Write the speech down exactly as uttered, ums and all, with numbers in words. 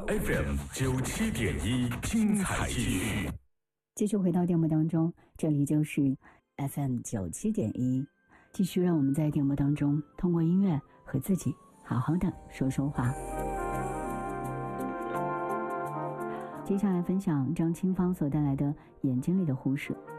F M 九七点一，精彩继续。 继续回到电波当中，这里就是 F M 九七点一，继续让我们在电波当中通过音乐和自己好好的说说话。接下来分享张清芳所带来的《眼睛里的湖水》。